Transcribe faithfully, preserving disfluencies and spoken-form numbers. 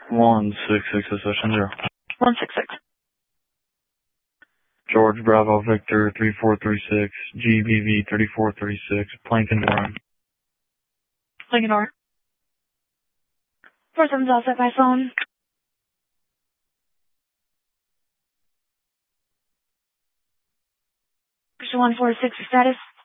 One six six session zero. One six six. George Bravo Victor three four three six G B V thirty four thirty six Plankton Warren. Plankton Warren. Four seven's all set by phone. One four six status.